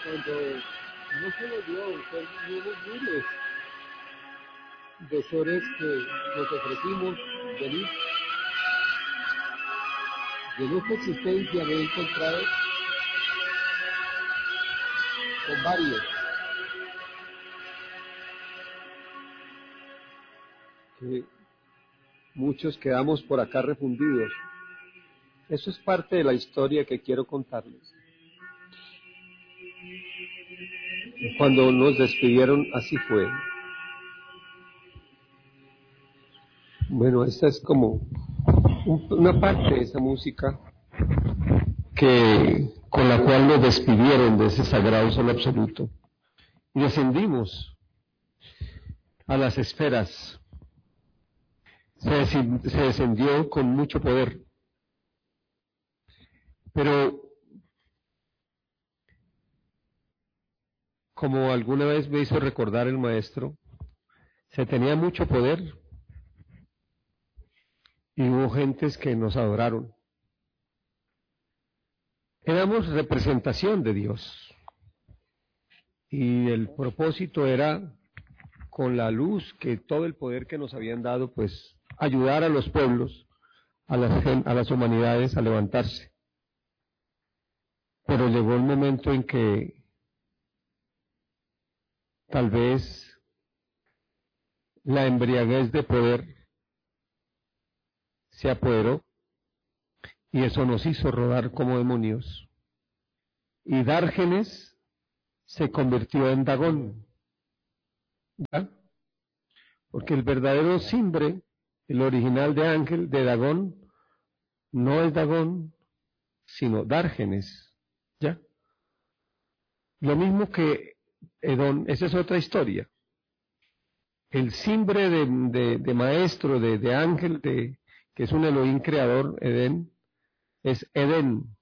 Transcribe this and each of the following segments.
cuando no solo yo, son miles de seres que nos ofrecimos venir. Y en esta existencia me he encontrado con varios que muchos quedamos por acá refundidos. Eso es parte de la historia que quiero contarles. Cuando nos despidieron, así fue. Bueno, esta es como una parte de esa música con la cual nos despidieron de ese sagrado sol absoluto. Y descendimos a las esferas. Se descendió con mucho poder. Pero, como alguna vez me hizo recordar el maestro, se tenía mucho poder y hubo gentes que nos adoraron. Éramos representación de Dios y el propósito era, con la luz que todo el poder que nos habían dado, pues ayudar a los pueblos, a las humanidades a levantarse. Pero llegó el momento en que tal vez la embriaguez de poder se apoderó y eso nos hizo rodar como demonios. Y Dárgenes se convirtió en Dagón. ¿Ya? Porque el verdadero Simbre, el original de Ángel, de Dagón, no es Dagón, sino Dárgenes. ¿Ya? Lo mismo que Edón, esa es otra historia. El Simbre de maestro, de Ángel, que es un Elohim creador, Edén, es Edén.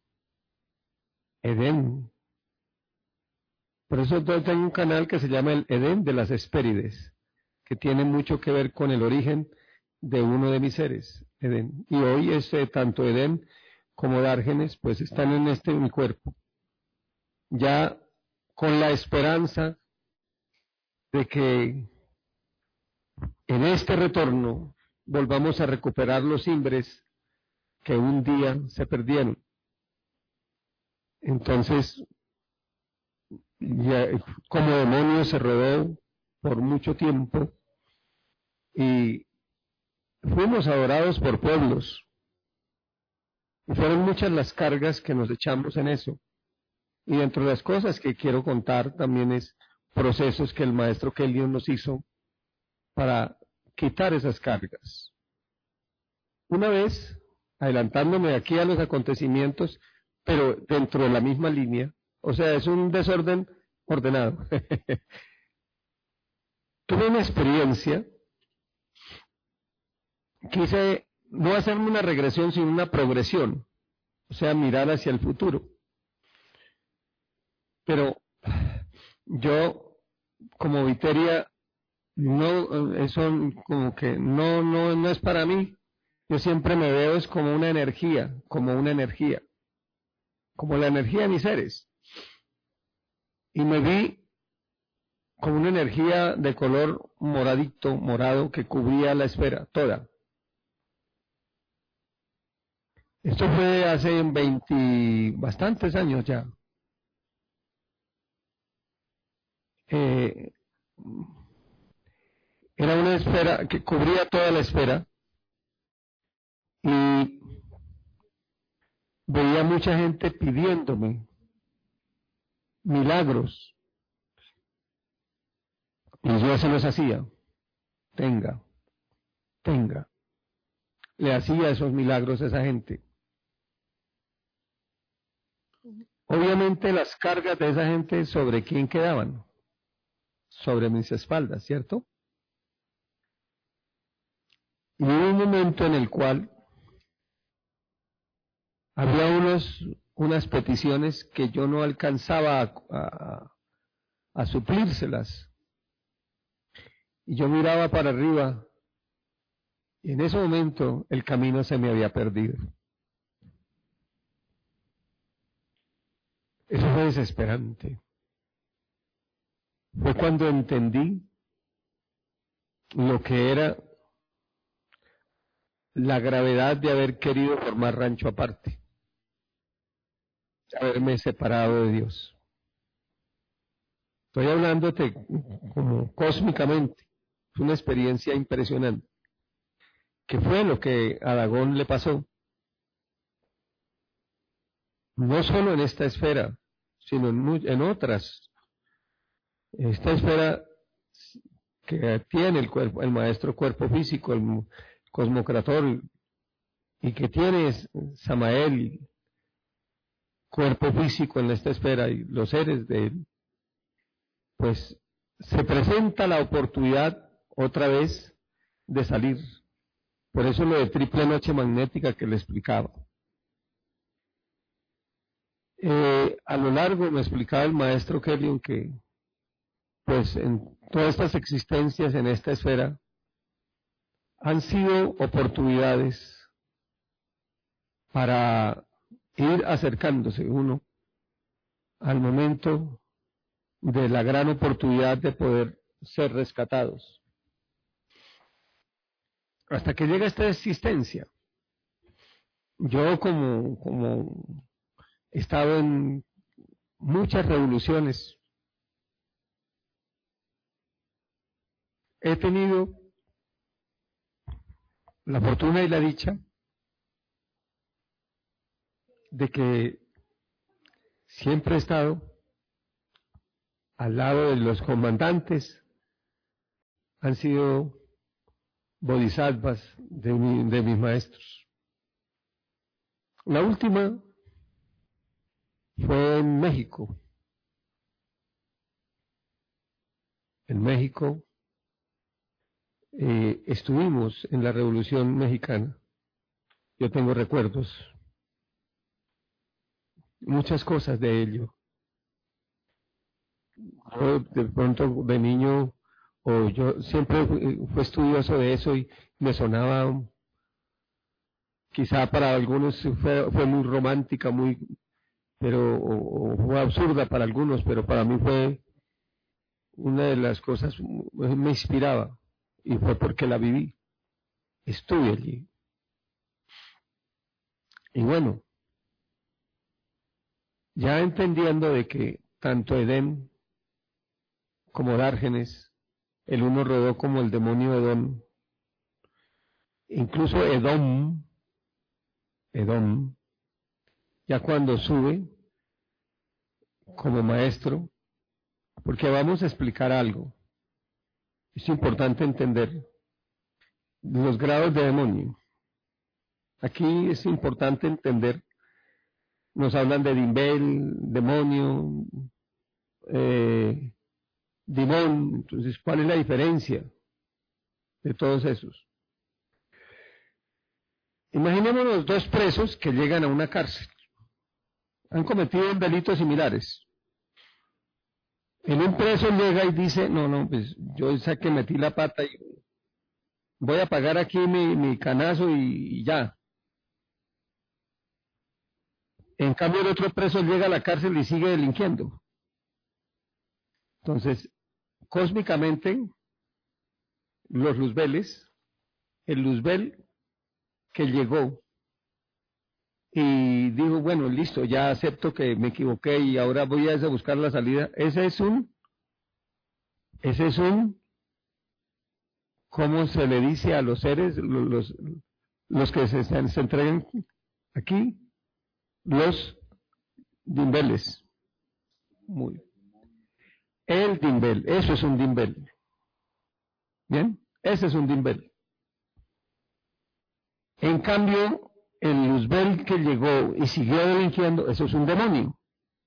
Edén. Por eso yo tengo un canal que se llama el Edén de las Hespérides, que tiene mucho que ver con el origen de uno de mis seres, Edén. Y hoy tanto Edén como Dárgenes pues están en mi cuerpo, ya con la esperanza de que en este retorno volvamos a recuperar los cimbres que un día se perdieron. Entonces, ya, como demonio se rodó por mucho tiempo y fuimos adorados por pueblos. Y fueron muchas las cargas que nos echamos en eso. Y dentro de las cosas que quiero contar también es procesos que el maestro Kelly nos hizo para quitar esas cargas. Una vez, adelantándome aquí a los acontecimientos, pero dentro de la misma línea, o sea, es un desorden ordenado. Tuve una experiencia, quise no hacerme una regresión, sino una progresión, o sea, mirar hacia el futuro. Pero yo, como Viteria, no, eso como que no es para mí. Yo siempre me veo es como una energía, como la energía de mis seres. Y me vi como una energía de color morado, que cubría la esfera toda. Esto fue hace bastantes años ya. Era una esfera que cubría toda la esfera y veía mucha gente pidiéndome milagros y yo se los hacía. Tenga. Le hacía esos milagros a esa gente. Obviamente las cargas de esa gente, ¿sobre quién quedaban? Sobre mis espaldas, ¿cierto? Y hubo un momento en el cual había unas peticiones que yo no alcanzaba a suplírselas. Y yo miraba para arriba y en ese momento el camino se me había perdido. Eso fue desesperante. fue cuando entendí lo que era la gravedad de haber querido formar rancho aparte, de haberme separado de Dios. Estoy hablándote como cósmicamente, es una experiencia impresionante. ¿Qué fue lo que a Dagón le pasó? No solo en esta esfera, sino en otras. Esta esfera que tiene el cuerpo, el maestro cuerpo físico, el cosmocrator, y que tiene Samael, cuerpo físico en esta esfera, y los seres de él, pues se presenta la oportunidad otra vez de salir. Por eso lo de triple noche magnética que le explicaba. A lo largo me explicaba el maestro Kellyon que pues en todas estas existencias en esta esfera han sido oportunidades para ir acercándose uno al momento de la gran oportunidad de poder ser rescatados. Hasta que llega esta existencia. Yo como he estado en muchas revoluciones, he tenido la fortuna y la dicha de que siempre he estado al lado de los comandantes, han sido bodhisattvas de mis maestros. La última fue en México. En México estuvimos en la Revolución Mexicana. Yo tengo recuerdos, muchas cosas de ello. Yo de pronto de niño, o yo siempre fui estudioso de eso y me sonaba, quizá para algunos fue muy romántica, pero o fue absurda para algunos, pero para mí fue una de las cosas, me inspiraba, y fue porque la viví, estuve allí. Y bueno, ya entendiendo de que tanto Edén como Dárgenes, el uno rodó como el demonio Edom, incluso Edom, ya cuando sube como maestro, porque vamos a explicar algo, es importante entender los grados de demonio. Aquí es importante entender, nos hablan de Dimbel, demonio, Dimón, entonces, ¿cuál es la diferencia de todos esos? Imaginémonos dos presos que llegan a una cárcel, han cometido delitos similares. En un preso llega y dice, no, pues yo sé que metí la pata y voy a pagar aquí mi canazo y ya. En cambio el otro preso llega a la cárcel y sigue delinquiendo. Entonces, cósmicamente, los luzbeles, el luzbel que llegó y dijo, bueno, listo, ya acepto que me equivoqué y ahora voy a buscar la salida, ese es un, ¿cómo se le dice a los seres, los que se entregan aquí? Los dimbeles. Muy. El dimbel, eso es un dimbel. ¿Bien? Ese es un dimbel. En cambio, el luzbel que llegó y siguió delinquiendo, eso es un demonio.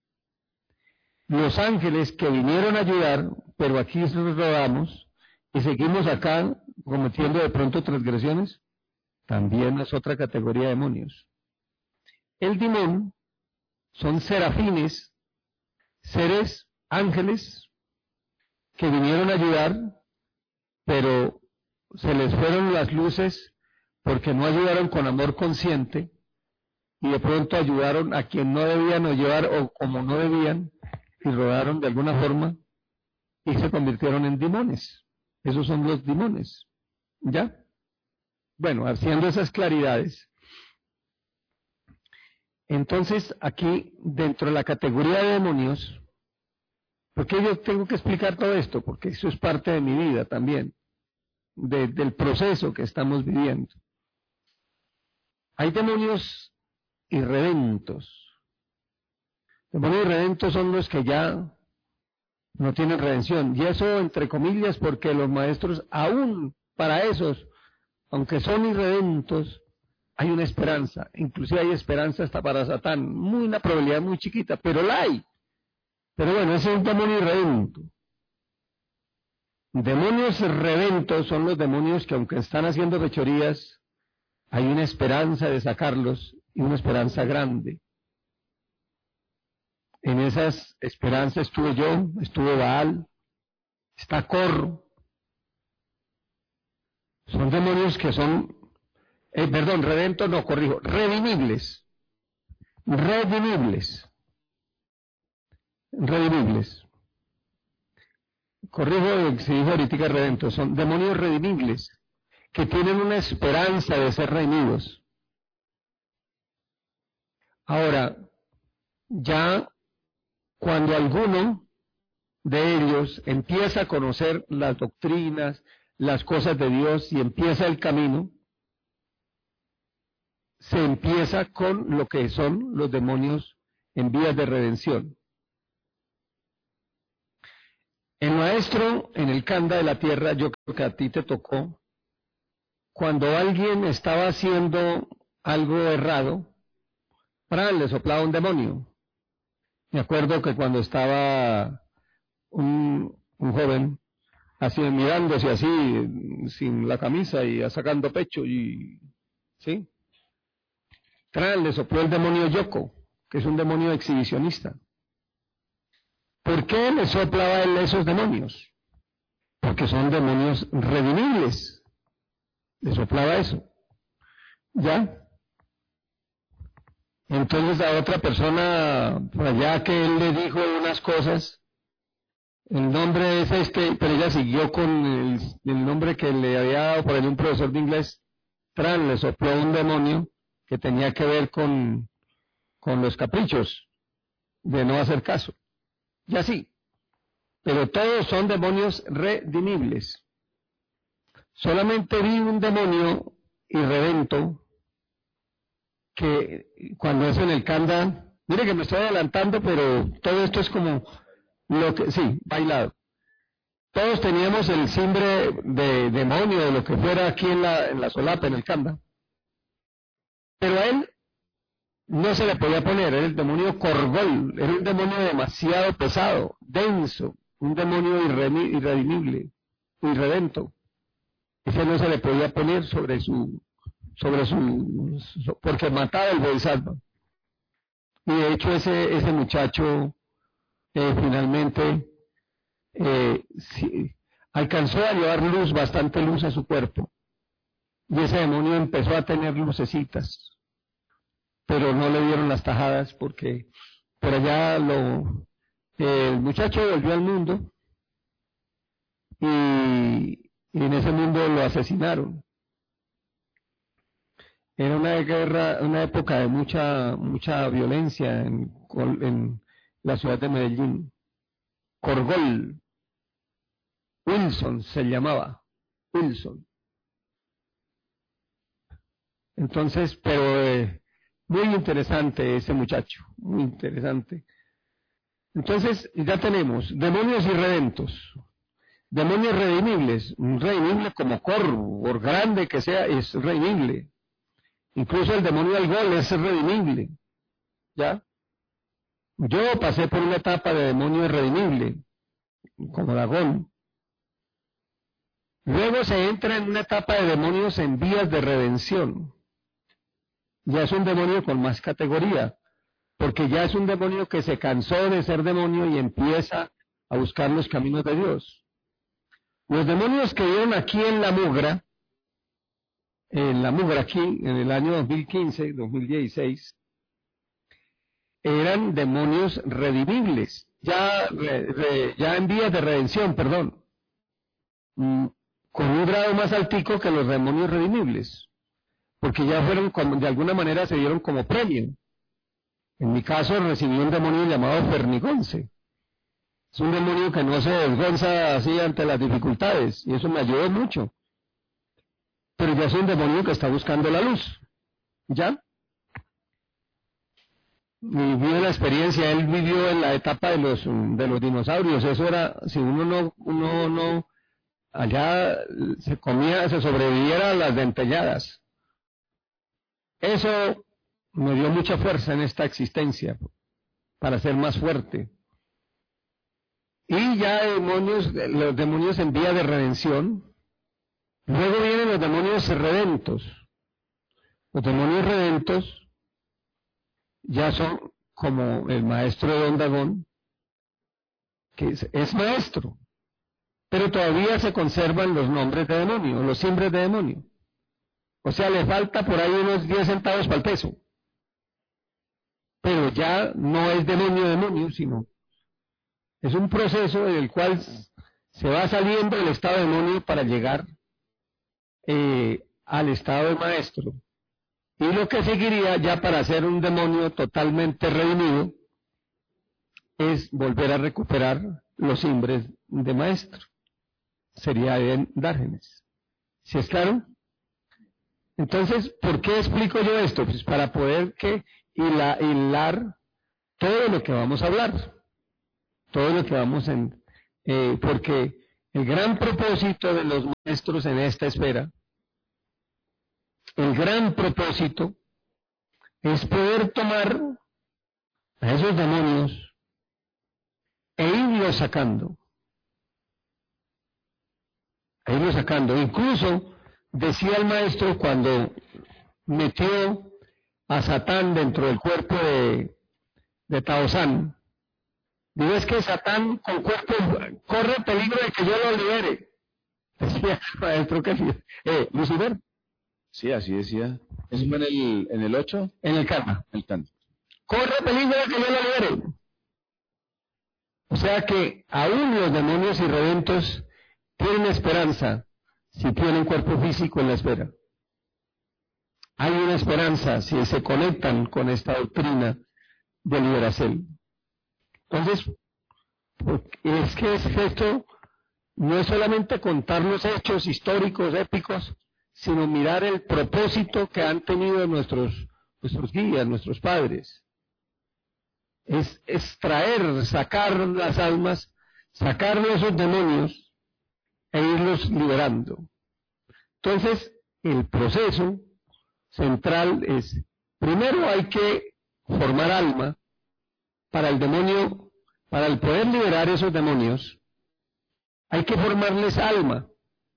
Los ángeles que vinieron a ayudar, pero aquí nos rodamos y seguimos acá cometiendo de pronto transgresiones, también es otra categoría de demonios. El dimón son serafines, seres ángeles que vinieron a ayudar, pero se les fueron las luces porque no ayudaron con amor consciente y de pronto ayudaron a quien no debían ayudar o como no debían y rodaron de alguna forma y se convirtieron en dimones. Esos son los dimones. ¿Ya? Bueno, haciendo esas claridades. Entonces, aquí, dentro de la categoría de demonios, ¿por qué yo tengo que explicar todo esto? Porque eso es parte de mi vida también, del proceso que estamos viviendo. Hay demonios irredentos. Demonios irredentos son los que ya no tienen redención. Y eso, entre comillas, porque los maestros, aún para esos, aunque son irredentos, hay una esperanza. Inclusive hay esperanza hasta para Satán. Una probabilidad muy chiquita, pero la hay. Pero bueno, ese es un demonio irredento. Demonios redentos son los demonios que, aunque están haciendo fechorías, hay una esperanza de sacarlos, y una esperanza grande. En esas esperanzas estuve yo, estuvo Baal, está Cor. Son demonios que son, redentos no, corrijo, redimibles. Corrijo, se dijo ahorita redentos, son demonios redimibles, que tienen una esperanza de ser redimidos. Ahora, ya cuando alguno de ellos empieza a conocer las doctrinas, las cosas de Dios y empieza el camino, se empieza con lo que son los demonios en vías de redención. El maestro en el Kanda de la Tierra, yo creo que a ti te tocó, cuando alguien estaba haciendo algo errado, le soplaba un demonio. Me acuerdo que cuando estaba un joven así mirándose así, sin la camisa y sacando pecho, y ¿sí? Le sopló el demonio Yoko, que es un demonio exhibicionista. ¿Por qué le soplaba él esos demonios? Porque son demonios redimibles. Le soplaba eso. ¿Ya? Entonces a otra persona, por allá que él le dijo unas cosas, el nombre es este, pero ella siguió con el nombre que le había dado por ahí un profesor de inglés. Le sopló un demonio que tenía que ver con los caprichos de no hacer caso. Y así. Pero todos son demonios redimibles. Solamente vi un demonio irredento que cuando es en el Kanda, mire que me estoy adelantando, pero todo esto es como lo que, sí, bailado. Todos teníamos el simbre de demonio, de lo que fuera aquí en la solapa, en el Kanda. Pero a él no se le podía poner, era el demonio Corgol, era un demonio demasiado pesado, denso, un demonio irredimible, irredento. Ese no se le podía poner sobre su porque mataba el Bodhisattva. Y de hecho ese muchacho finalmente alcanzó a llevar luz, bastante luz a su cuerpo. Y ese demonio empezó a tener lucecitas, pero no le dieron las tajadas porque por allá el muchacho volvió al mundo y en ese mundo lo asesinaron. Era una guerra, una época de mucha violencia en la ciudad de Medellín. Corgol, Wilson se llamaba, Wilson. Entonces, pero muy interesante ese muchacho, muy interesante. Entonces, ya tenemos demonios irredentos, demonios redimibles, un redimible como por grande que sea, es redimible. Incluso el demonio del gol es redimible, ¿ya? Yo pasé por una etapa de demonio irredimible, como Dagón. Luego se entra en una etapa de demonios en vías de redención. Ya es un demonio con más categoría, porque ya es un demonio que se cansó de ser demonio y empieza a buscar los caminos de Dios. Los demonios que vieron aquí en la Mugra aquí, en el año 2015, 2016, eran demonios redimibles. ya en vías de redención, perdón, con un grado más altico que los demonios redimibles, porque ya fueron, de alguna manera se dieron como premio. En mi caso recibí un demonio llamado Fernigonce. Es un demonio que no se desgonza así ante las dificultades, y eso me ayudó mucho. Pero ya es un demonio que está buscando la luz, ¿ya? Y vivió la experiencia, él vivió en la etapa de los dinosaurios, eso era, si uno no, allá se sobreviviera a las dentelladas. Eso me dio mucha fuerza en esta existencia, para ser más fuerte. Y ya los demonios en vía de redención. Luego vienen los demonios redentos. Los demonios redentos ya son como el maestro de Don Dagón, que es maestro, pero todavía se conservan los nombres de demonio, los simbres de demonio. O sea, le falta por ahí unos 10 centavos para el peso. Pero ya no es demonio, sino es un proceso en el cual se va saliendo del estado de demonio para llegar al estado de maestro. Y lo que seguiría ya para ser un demonio totalmente redimido es volver a recuperar los simbres de maestro. Sería Dárgenes. ¿Sí es claro? Entonces, ¿por qué explico yo esto? Pues para poder hilar todo lo que vamos a hablar. Todo lo que vamos porque el gran propósito de los maestros en esta esfera, el gran propósito es poder tomar a esos demonios e irlos sacando. Incluso decía el maestro cuando metió a Satán dentro del cuerpo de Taozán, digo, es que Satán con cuerpo corre peligro de que yo lo libere. Decía el maestro que Lucifer. Sí, así decía. ¿Eso fue en el 8? En el karma. Corre peligro de que yo lo libere. O sea que aún los demonios irredentos tienen esperanza si tienen cuerpo físico en la esfera. Hay una esperanza si se conectan con esta doctrina de liberación. Entonces, es que esto no es solamente contar los hechos históricos, épicos, sino mirar el propósito que han tenido nuestros guías, nuestros padres. Es extraer, sacar las almas, sacar esos demonios e irlos liberando. Entonces, el proceso central es, primero hay que formar alma para el demonio, para el poder liberar esos demonios, hay que formarles alma.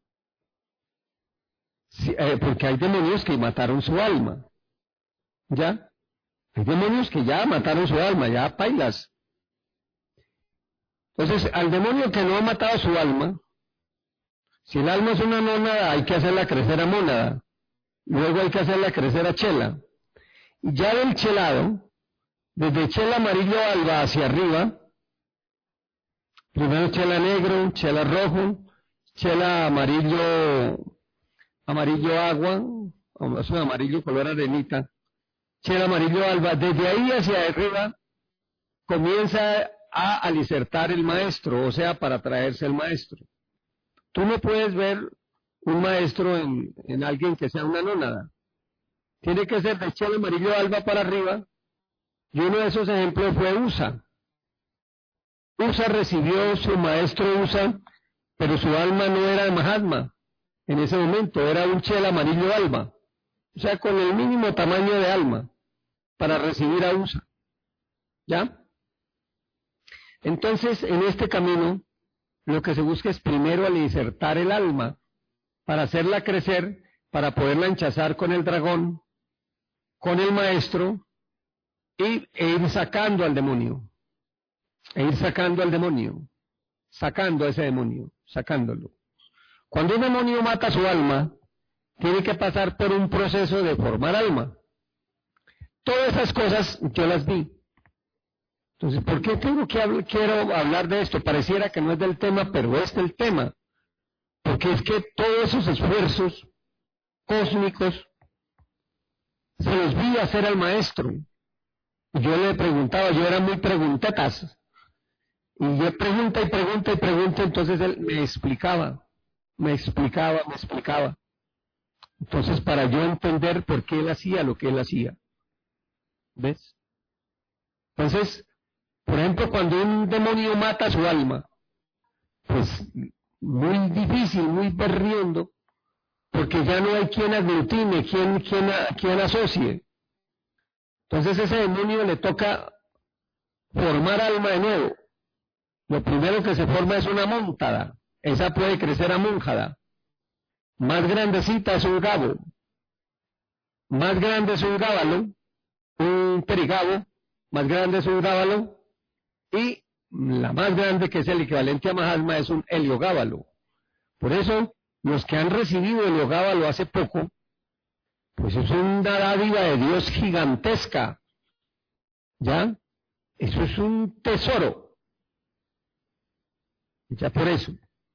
Sí, porque hay demonios que mataron su alma. ¿Ya? Hay demonios que ya mataron su alma, ya pailas. Entonces, al demonio que no ha matado su alma, si el alma es una mónada, hay que hacerla crecer a mónada. Luego hay que hacerla crecer a chela. Y ya del chelado, desde chela amarillo alba hacia arriba, primero chela negro, chela rojo, chela amarillo agua, o sea, amarillo color arenita, chela amarillo alba, desde ahí hacia arriba comienza a alicertar el maestro, o sea, para traerse el maestro. Tú no puedes ver un maestro en alguien que sea una nónada. Tiene que ser de chela amarillo alba para arriba, y uno de esos ejemplos fue USA. USA recibió su maestro USA, pero su alma no era de Mahatma. En ese momento era un chela amarillo alba, o sea, con el mínimo tamaño de alma para recibir a USA. ¿Ya? Entonces, en este camino, lo que se busca es primero alicertar el alma para hacerla crecer, para poderla hinchazar con el dragón, con el maestro, e ir sacando al demonio. Sacando a ese demonio, sacándolo. Cuando un demonio mata su alma, tiene que pasar por un proceso de formar alma. Todas esas cosas yo las vi. Entonces, ¿por qué quiero hablar de esto? Pareciera que no es del tema, pero es del tema. Porque es que todos esos esfuerzos cósmicos se los vi hacer al maestro. Yo le preguntaba, yo era muy preguntetas. Y yo pregunta, entonces él me explicaba. Entonces, para yo entender por qué él hacía lo que él hacía. ¿Ves? Entonces, por ejemplo, cuando un demonio mata su alma, pues muy difícil, muy berriondo, porque ya no hay quien aglutine, quien asocie. Entonces ese demonio le toca formar alma de nuevo. Lo primero que se forma es una móntada. Esa puede crecer a mónjada. Más grandecita es un gabo. Más grande es un gábalo, un perigabo. Más grande es un gábalo. Y la más grande, que es el equivalente a Mahatma, es un heliogábalo. Por eso, los que han recibido heliogábalo hace poco, pues es una dádiva de Dios gigantesca. ¿Ya? Eso es un tesoro. Ya por eso.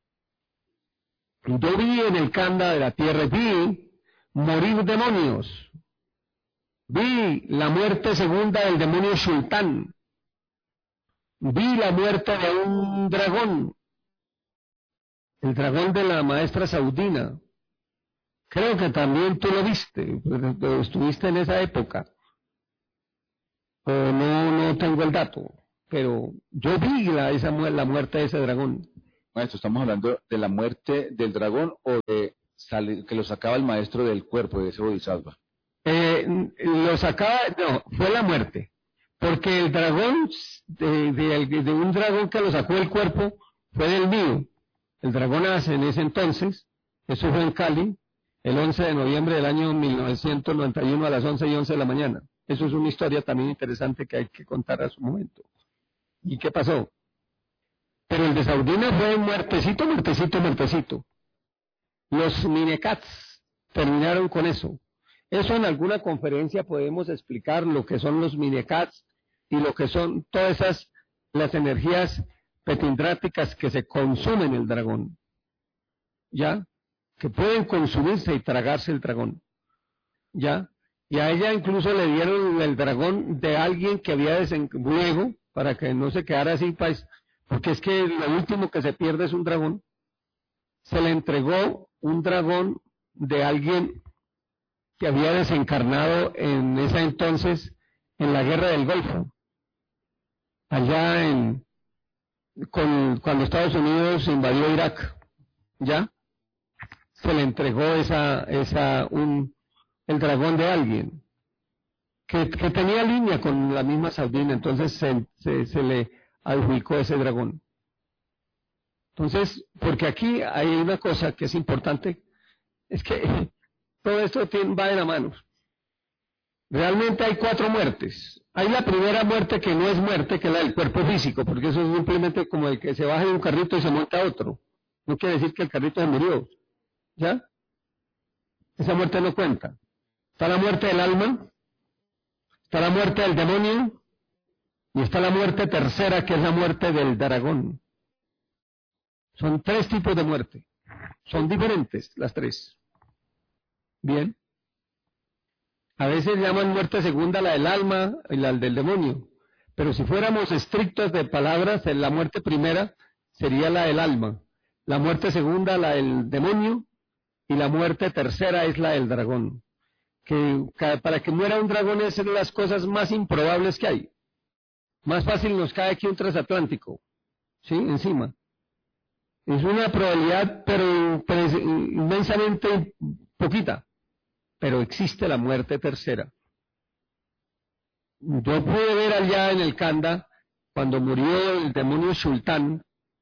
Yo vi en el Kanda de la tierra, vi morir demonios. Vi la muerte segunda del demonio Sultán. Vi la muerte de un dragón. El dragón de la maestra Saudina. Creo que también tú lo viste, pero estuviste en esa época. O no tengo el dato, pero yo vi la muerte de ese dragón. Maestro, ¿estamos hablando de la muerte del dragón o de que lo sacaba el maestro del cuerpo de ese bodhisattva? Lo sacaba, no, fue la muerte. Porque el dragón, de un dragón que lo sacó del cuerpo, fue del mío. El dragón hace en ese entonces, eso fue en Cali, el 11 de noviembre del año 1991 a las 11:11 de la mañana. Eso es una historia también interesante que hay que contar a su momento. ¿Y qué pasó? Pero el de Saudina fue muertecito. Los Minekats terminaron con eso. Eso en alguna conferencia podemos explicar lo que son los Minekats y lo que son todas las energías petindráticas que se consumen el dragón. ¿Ya? Que pueden consumirse y tragarse el dragón. ¿Ya? Y a ella incluso le dieron el dragón de alguien que había luego, para que no se quedara así, porque es que lo último que se pierde es un dragón. Se le entregó un dragón de alguien que había desencarnado en ese entonces en la guerra del Golfo, allá cuando Estados Unidos invadió Irak, ¿ya? Se le entregó el dragón de alguien que tenía línea con la misma Saudina, entonces se le adjudicó ese dragón. Entonces, porque aquí hay una cosa que es importante, es que todo esto va de la mano. Realmente hay 4 muertes. Hay la primera muerte que no es muerte, que es la del cuerpo físico, porque eso es simplemente como el que se baja de un carrito y se monta otro. No quiere decir que el carrito se murió. ¿Ya? Esa muerte no cuenta. Está la muerte del alma, está la muerte del demonio, y está la muerte tercera, que es la muerte del dragón. Son 3 tipos de muerte. Son diferentes las 3. Bien. A veces llaman muerte segunda la del alma y la del demonio. Pero si fuéramos estrictos de palabras, la muerte primera sería la del alma. La muerte segunda la del demonio. Y la muerte tercera es la del dragón. Que para que muera un dragón es de las cosas más improbables que hay. Más fácil nos cae aquí un transatlántico. ¿Sí? Encima. Es una probabilidad, pero inmensamente poquita. Pero existe la muerte tercera. Yo pude ver allá en el Kanda, cuando murió el demonio Sultán,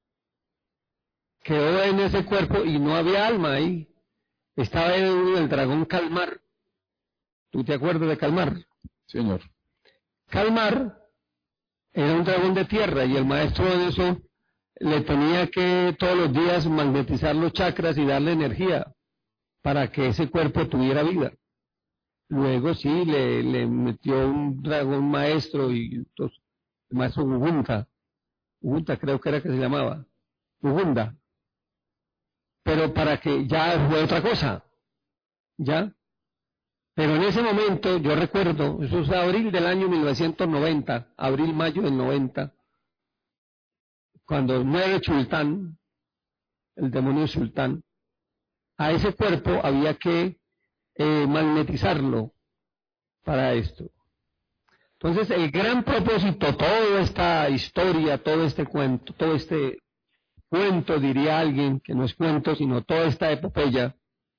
quedó en ese cuerpo y no había alma ahí. Estaba el dragón Kalmar. ¿Tú te acuerdas de Kalmar? Señor. Kalmar era un dragón de tierra y el maestro de eso le tenía que todos los días magnetizar los chakras y darle energía para que ese cuerpo tuviera vida. Luego sí, le metió un dragón maestro y entonces maestro Ugunda creo que era que se llamaba, Ugunda, pero para que ya fue otra cosa, ¿ya? Pero en ese momento, yo recuerdo, eso es abril del año 1990, abril-mayo del 90, cuando muere Chultán, el demonio Sultán, a ese cuerpo había que magnetizarlo para esto. Entonces, el gran propósito, toda esta historia, todo este cuento, diría alguien, que no es cuento, sino toda esta epopeya,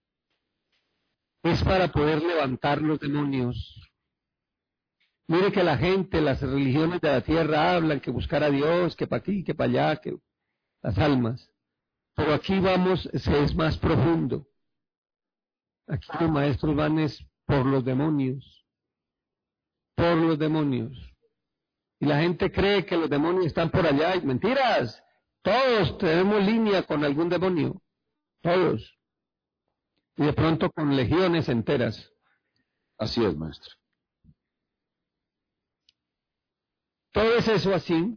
es para poder levantar los demonios. Mire que la gente, las religiones de la tierra hablan que buscar a Dios, que para aquí, que para allá, que las almas. Pero aquí vamos, es más profundo. Aquí los maestros van es por los demonios. Por los demonios. Y la gente cree que los demonios están por allá. Y mentiras. Todos tenemos línea con algún demonio. Todos. Y de pronto con legiones enteras. Así es, maestro. Todo es eso así.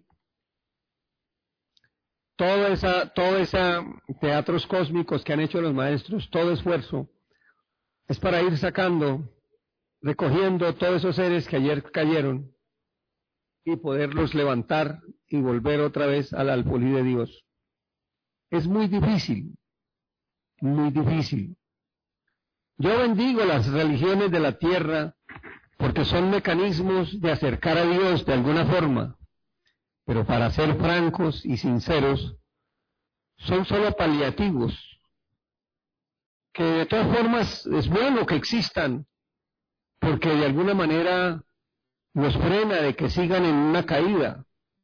Todo esa teatros cósmicos que han hecho los maestros, todo esfuerzo, es para ir sacando, recogiendo todos esos seres que ayer cayeron y poderlos levantar y volver otra vez al alfolí de Dios. Es muy difícil, muy difícil. Yo bendigo las religiones de la tierra porque son mecanismos de acercar a Dios de alguna forma, pero para ser francos y sinceros, son solo paliativos, que de todas formas es bueno que existan, porque de alguna manera los frena de que sigan en una caída,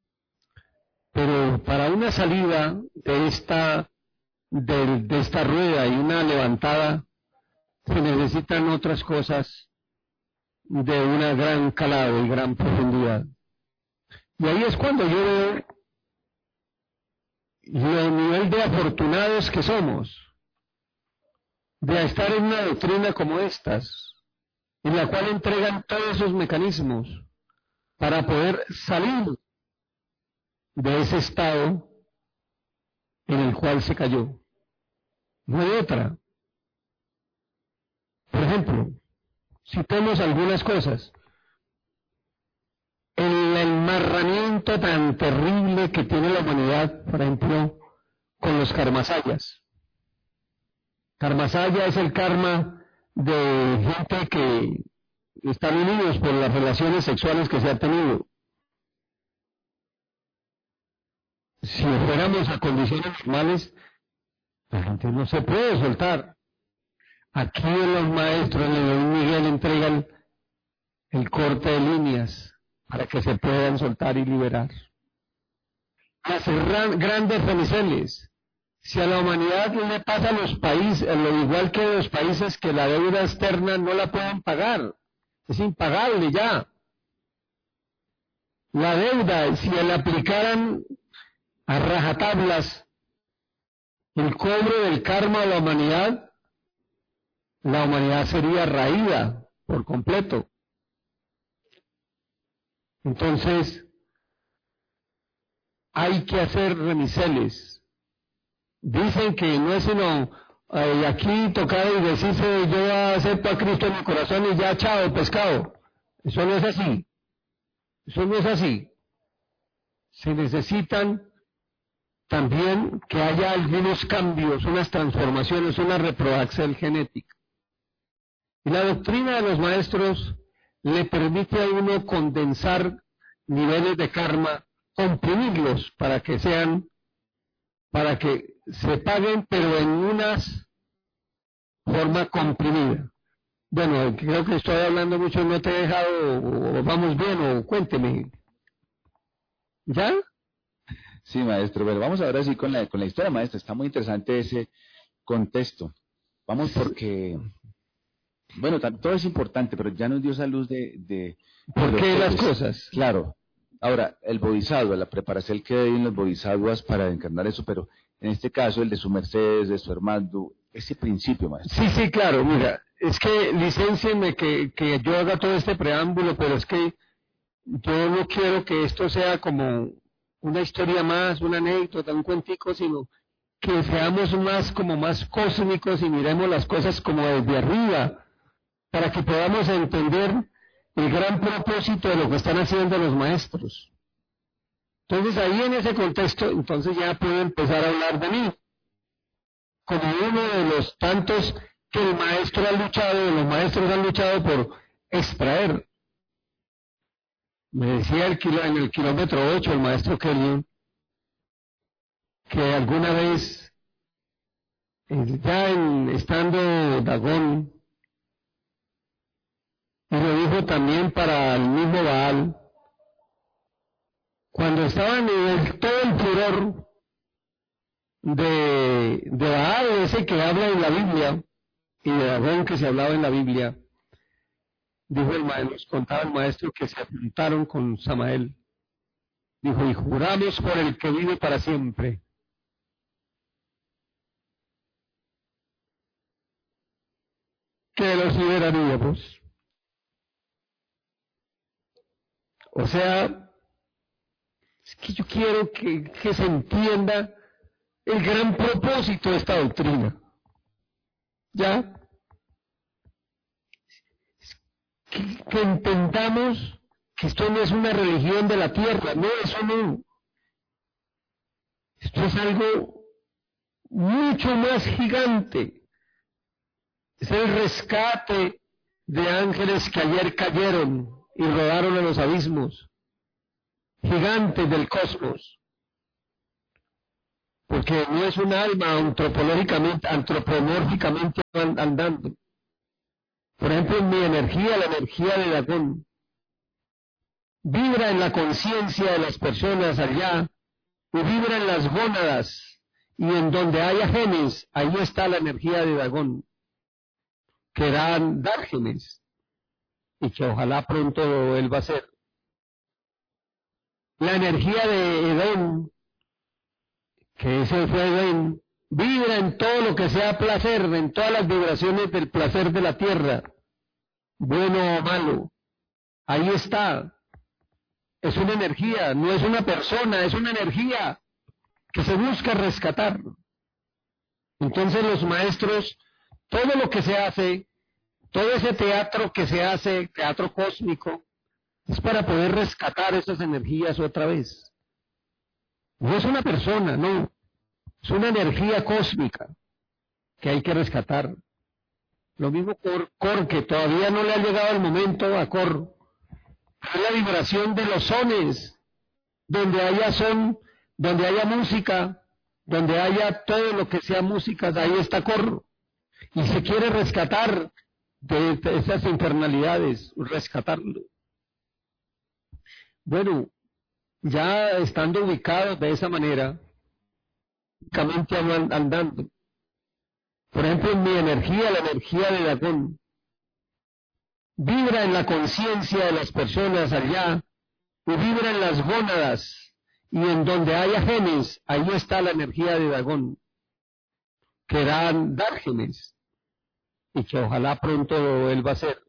pero para una salida de esta rueda y una levantada, se necesitan otras cosas de una gran calado y gran profundidad. Y ahí es cuando yo veo el nivel de afortunados que somos, de estar en una doctrina como estas, en la cual entregan todos esos mecanismos para poder salir de ese estado en el cual se cayó. No hay otra. Por ejemplo, citemos algunas cosas. El enmarramiento tan terrible que tiene la humanidad, por ejemplo, con los karmasayas. Karmasaya es el karma de gente que están unidos por las relaciones sexuales que se han tenido. Si fuéramos a condiciones normales, la gente no se puede soltar. Aquí los maestros de Miguel entregan el corte de líneas para que se puedan soltar y liberar. Hacer grandes remiseles. Si a la humanidad le pasa a los países, lo igual que a los países que la deuda externa no la pueden pagar, es impagable ya. La deuda, si le aplicaran a rajatablas el cobro del karma a la humanidad sería raída por completo. Entonces, hay que hacer remiseles. Dicen que no es sino aquí tocar y decirse yo acepto a Cristo en mi corazón y ya chao, pescado. Eso no es así. Eso no es así. Se necesitan también que haya algunos cambios, unas transformaciones, una reproaxel genética. Y la doctrina de los maestros le permite a uno condensar niveles de karma, comprimirlos para que se paguen, pero en una forma comprimida. Bueno, creo que estoy hablando mucho, no te he dejado, o vamos bien, o cuénteme. ¿Ya? Sí, maestro, pero vamos ahora sí con la historia, maestro. Está muy interesante ese contexto. Vamos porque, bueno, todo es importante, pero ya nos dio esa luz de ¿por qué las cosas? Claro. Ahora, el bodhisattva, la preparación que hay en los bodhisattvas para encarnar eso, pero en este caso el de su Mercedes, de su hermano, ese principio, maestro. Sí, claro, mira, es que licéncienme que yo haga todo este preámbulo, pero es que yo no quiero que esto sea como una historia más, una anécdota, un cuentico, sino que seamos más cósmicos y miremos las cosas como desde arriba, para que podamos entender el gran propósito de lo que están haciendo los maestros. Entonces ahí en ese contexto, entonces ya puedo empezar a hablar de mí, como uno de los tantos que el maestro ha luchado, los maestros han luchado por extraer. Me decía en el kilómetro 8 el maestro Kelly, que alguna vez, estando Dagón, y lo dijo también para el mismo Baal, cuando estaban en todo el furor de Baal, ese que habla en la Biblia, y de Dagón que se hablaba en la Biblia, dijo nos contaba el maestro que se apuntaron con Samael. Dijo, y juramos por el que vive para siempre. Que los liberaríamos. O sea, es que yo quiero que se entienda el gran propósito de esta doctrina. ¿Ya? Que entendamos que esto no es una religión de la tierra, no, eso no. Esto es algo mucho más gigante. Es el rescate de ángeles que ayer cayeron y rodaron en los abismos, gigantes del cosmos. Porque no es un alma antropomórficamente andando. Por ejemplo, en mi energía, la energía de Dagón, vibra en la conciencia de las personas allá, y vibra en las gónadas, y en donde haya genes, ahí está la energía de Dagón, que eran Dárgenes, y que ojalá pronto lo vuelva a ser. La energía de Edén, que ese fue Edén, vibra en todo lo que sea placer, en todas las vibraciones del placer de la tierra, bueno o malo. Ahí está. Es una energía, no es una persona, es una energía que se busca rescatar. Entonces los maestros, todo lo que se hace, todo ese teatro que se hace, teatro cósmico, es para poder rescatar esas energías otra vez. No es una persona, no. Es una energía cósmica que hay que rescatar. Lo mismo Cor, que todavía no le ha llegado el momento a Cor. Es la vibración de los sones, donde haya son, donde haya música, donde haya todo lo que sea música, ahí está Cor. Y se quiere rescatar de esas infernalidades, rescatarlo. Bueno, ya estando ubicados de esa manera, únicamente andando. Por ejemplo, en mi energía, la energía de Dagón, vibra en la conciencia de las personas allá, y vibra en las gónadas, y en donde haya genes, ahí está la energía de Dagón, que eran Dárgenes, y que ojalá pronto lo vuelva a ser.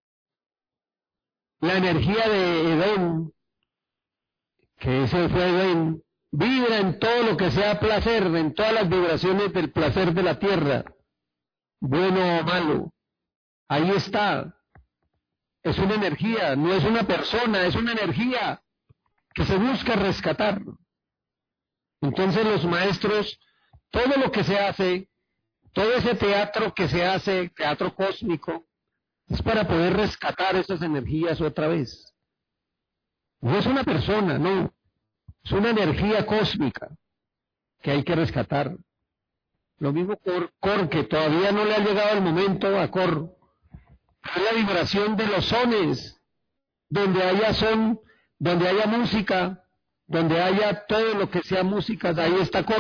La energía de Edén, que ese fue Edén, vibra en todo lo que sea placer, en todas las vibraciones del placer de la tierra, bueno o malo. Ahí está. Es una energía, no es una persona, es una energía que se busca rescatar. Entonces los maestros, todo lo que se hace, todo ese teatro que se hace, teatro cósmico, es para poder rescatar esas energías otra vez. No es una persona, no. Es una energía cósmica que hay que rescatar. Lo mismo Cor, que todavía no le ha llegado el momento a Cor. Es la vibración de los sones, donde haya son, donde haya música, donde haya todo lo que sea música, ahí está Cor.